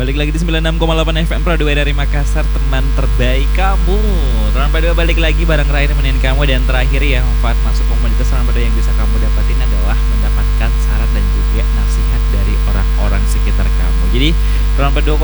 Balik lagi di 96,8 FM Pro 2 dari Makassar, teman terbaik kamu. Teman Pada balik lagi bareng Ryan nemenin kamu. Dan terakhir ya, manfaat masuk komunitas teman Pada yang bisa kamu dapatin adalah mendapatkan saran dan juga nasihat dari orang-orang sekitar kamu. Jadi teman Pada